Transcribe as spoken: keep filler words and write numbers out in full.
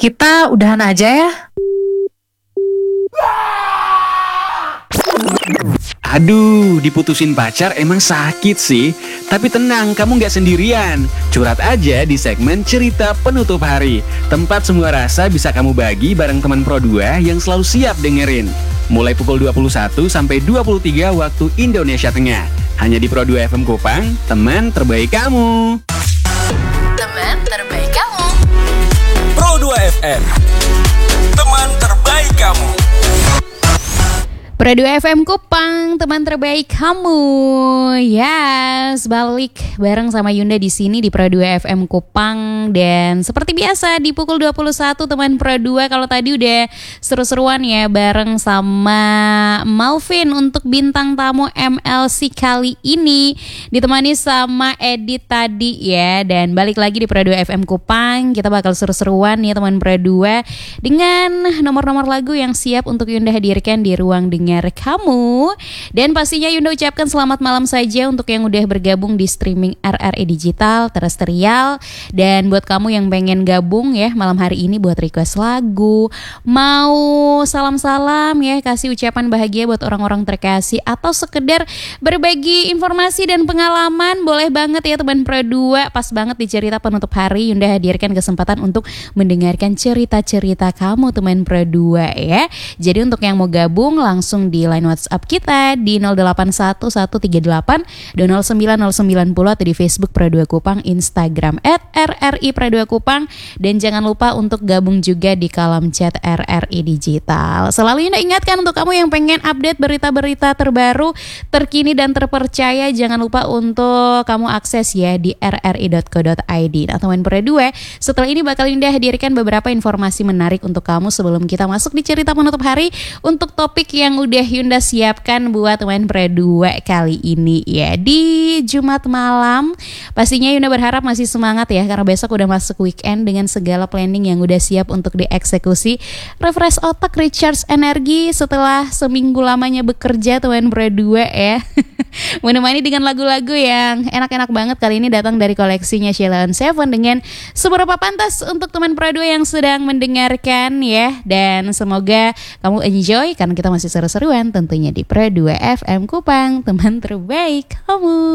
Kita udahan aja ya. Aduh, diputusin pacar emang sakit sih. Tapi tenang, kamu nggak sendirian. Curhat aja di segmen Cerita Penutup Hari. Tempat semua rasa bisa kamu bagi bareng teman Pro dua yang selalu siap dengerin. Mulai pukul dua puluh satu sampai dua puluh tiga waktu Indonesia Tengah. Hanya di Pro dua F M Kupang, teman terbaik kamu. Teman terbaik kamu. Pro dua F M, teman terbaik kamu. Pro dua F M Kupang, teman terbaik kamu. Yes, balik bareng sama Yunda di sini di Pro dua F M Kupang. Dan seperti biasa di pukul dua puluh satu teman Pro dua. Kalau tadi udah seru-seruan ya bareng sama Malvin untuk bintang tamu M L C kali ini, ditemani sama Edit tadi ya. Dan balik lagi di Pro dua F M Kupang, kita bakal seru-seruan ya teman Pro dua dengan nomor-nomor lagu yang siap untuk Yunda hadirkan di ruang dengar kamu. Dan pastinya Yunda ucapkan selamat malam saja untuk yang udah bergabung di streaming R R I Digital Terestrial. Dan buat kamu yang pengen gabung ya malam hari ini buat request lagu, mau salam-salam ya, kasih ucapan bahagia buat orang-orang terkasih, atau sekedar berbagi informasi dan pengalaman, boleh banget ya teman Pro dua. Pas banget di cerita penutup hari Yunda hadirkan kesempatan untuk mendengarkan cerita-cerita kamu teman Pro dua ya. Jadi untuk yang mau gabung langsung di line WhatsApp kita di nol delapan satu satu tiga delapan dua nol sembilan nol sembilan nol atau di Facebook Pro dua Kupang, Instagram at R R I Pro dua Kupang, dan jangan lupa untuk gabung juga di kolom chat R R I Digital. Selalu Yunda ingatkan untuk kamu yang pengen update berita-berita terbaru, terkini dan terpercaya, jangan lupa untuk kamu akses ya di r r i dot co dot i d. Nah teman Pro dua, setelah ini bakal Yunda hadirkan beberapa informasi menarik untuk kamu sebelum kita masuk di cerita penutup hari untuk topik yang udah Yunda siapkan buat teman Pro dua kali ini ya di Jumat malam. Pastinya Yunda berharap masih semangat ya karena besok udah masuk weekend dengan segala planning yang udah siap untuk dieksekusi. Refresh otak, recharge energi setelah seminggu lamanya bekerja teman Pro dua ya. Menemani dengan lagu-lagu yang enak-enak banget kali ini datang dari koleksinya Sheila on Seven dengan Seberapa Pantas untuk teman Pro dua yang sedang mendengarkan ya. Dan semoga kamu enjoy karena kita masih seru-seruan tentunya di Pro dua F M Kupang, teman terbaik kamu.